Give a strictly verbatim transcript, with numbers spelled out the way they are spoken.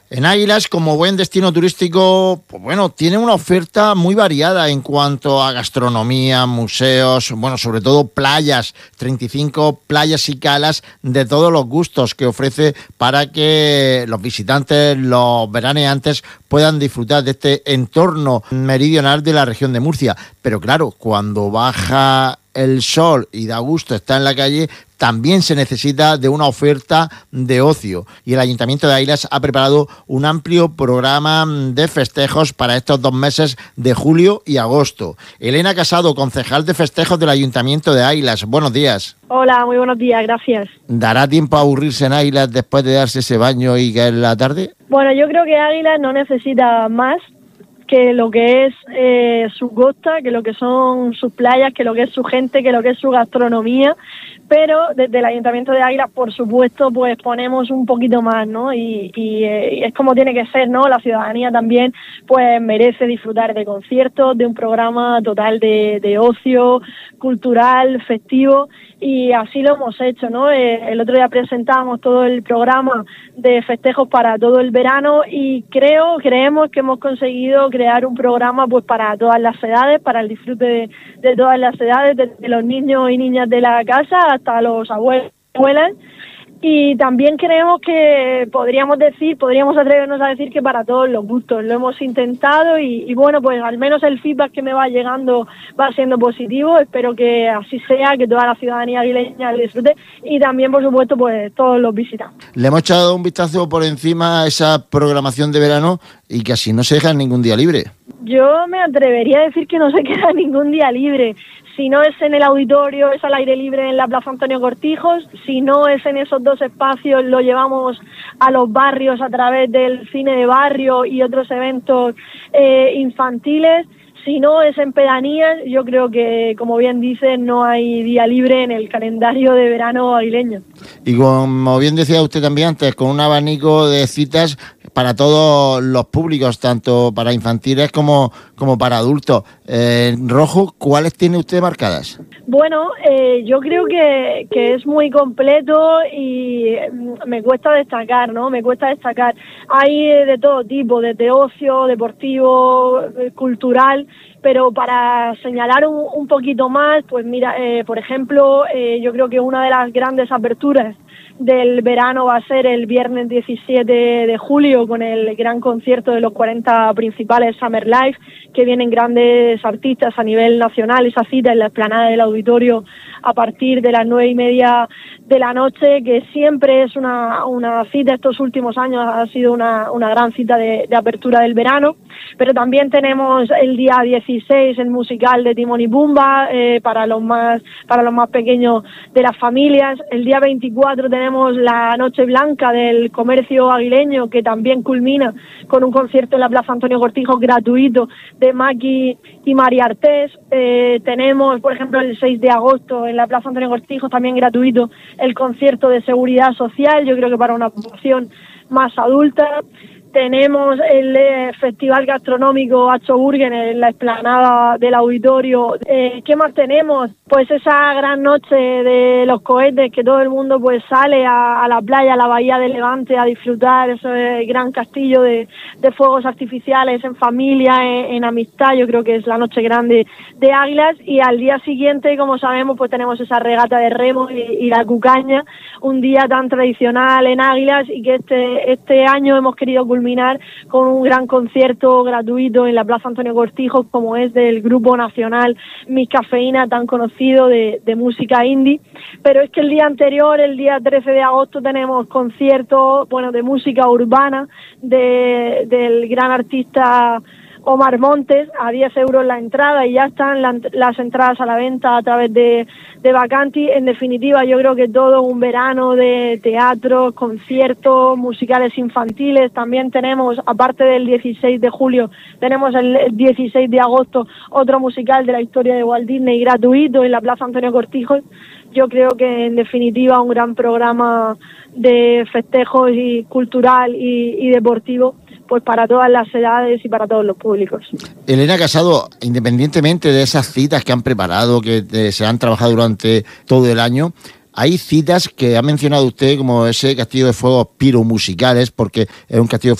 En Águilas, como buen destino turístico, pues bueno, tiene una oferta muy variada en cuanto a gastronomía, museos, bueno, sobre todo playas, treinta y cinco playas y calas de todos los gustos que ofrece para que los visitantes, los veraneantes puedan disfrutar de este entorno meridional de la región de Murcia. Pero claro, cuando baja el sol y da gusto estar en la calle, también se necesita de una oferta de ocio, y el Ayuntamiento de Águilas ha preparado un amplio programa de festejos para estos dos meses de julio y agosto. Elena Casado, concejal de festejos del Ayuntamiento de Águilas, buenos días. Hola, muy buenos días, gracias. ¿Dará tiempo a aburrirse en Águilas después de darse ese baño y caer la tarde? Bueno, yo creo que Águilas no necesita más que lo que es eh, su costa, que lo que son sus playas, que lo que es su gente, que lo que es su gastronomía, pero desde el Ayuntamiento de Águilas, por supuesto, pues ponemos un poquito más, ¿no? Y, y, eh, y es como tiene que ser, ¿no? La ciudadanía también pues merece disfrutar de conciertos, de un programa total de, de ocio, cultural, festivo, y así lo hemos hecho, ¿no? Eh, el otro día presentamos todo el programa de festejos para todo el verano y creo, creemos que hemos conseguido crear un programa pues para todas las edades, para el disfrute de, de todas las edades, desde los niños y niñas de la casa hasta los abuelos y abuelas. Y también creemos que podríamos decir, podríamos atrevernos a decir que para todos los gustos lo hemos intentado y, y bueno, pues al menos el feedback que me va llegando va siendo positivo. Espero que así sea, que toda la ciudadanía aguileña lo disfrute y también, por supuesto, pues todos los visitantes. Le hemos echado un vistazo por encima a esa programación de verano y casi no se deja ningún día libre. Yo me atrevería a decir que no se queda ningún día libre. Si no es en el auditorio, es al aire libre en la Plaza Antonio Cortijos. Si no es en esos dos espacios, lo llevamos a los barrios a través del cine de barrio y otros eventos eh, infantiles. Si no es en pedanías, yo creo que, como bien dices, no hay día libre en el calendario de verano aguileño. Y como bien decía usted también antes, con un abanico de citas para todos los públicos, tanto para infantiles como, como para adultos. Eh, Rojo, ¿cuáles tiene usted marcadas? Bueno, eh, yo creo que, que es muy completo y me cuesta destacar, ¿no? Me cuesta destacar. Hay de todo tipo, desde ocio, deportivo, cultural, pero para señalar un, un poquito más, pues mira, eh, por ejemplo, eh, yo creo que una de las grandes aperturas del verano va a ser el viernes diecisiete de julio con el gran concierto de los cuarenta principales Summer Life, que vienen grandes artistas a nivel nacional. Esa cita en la explanada del auditorio a partir de las nueve y media de la noche, que siempre es una, una cita, estos últimos años ha sido una, una gran cita de, de apertura del verano. Pero también tenemos el día dieciséis el musical de Timón y Pumba eh, para los más para los más pequeños de las familias. El día veinticuatro tenemos la Noche Blanca del comercio aguileño, que también culmina con un concierto en la Plaza Antonio Cortijo gratuito de Maki y María Artés. Eh, tenemos, por ejemplo, el seis de agosto en la Plaza Antonio Cortijo también gratuito el concierto de Seguridad Social, yo creo que para una población más adulta. Tenemos el eh, Festival Gastronómico Acho Burger en la explanada del auditorio. Eh, ¿Qué más tenemos? Pues esa gran noche de los cohetes, que todo el mundo pues sale a, a la playa, a la bahía de Levante, a disfrutar ese gran castillo de, de fuegos artificiales en familia, en, en amistad. Yo creo que es la noche grande de Águilas. Y al día siguiente, como sabemos, pues tenemos esa regata de remo y, y la cucaña, un día tan tradicional en Águilas y que este, este año hemos querido culminar con un gran concierto gratuito en la Plaza Antonio Cortijo, como es del grupo nacional Miss Cafeína, tan conocido de, de música indie. Pero es que el día anterior, el día trece de agosto, tenemos conciertos, bueno, de música urbana de, del gran artista Omar Montes, a diez euros la entrada, y ya están la, las entradas a la venta a través de, de Vacanti. En definitiva, yo creo que todo un verano de teatro, conciertos, musicales infantiles. También tenemos, aparte del dieciséis de julio, tenemos el dieciséis de agosto otro musical de la historia de Walt Disney gratuito en la Plaza Antonio Cortijo. Yo creo que, en definitiva, un gran programa de festejos y cultural y, y deportivo, pues para todas las edades y para todos los públicos. Elena Casado, independientemente de esas citas que han preparado, que eh, se han trabajado durante todo el año, hay citas que ha mencionado usted, como ese castillo de fuegos piromusicales, porque es un castillo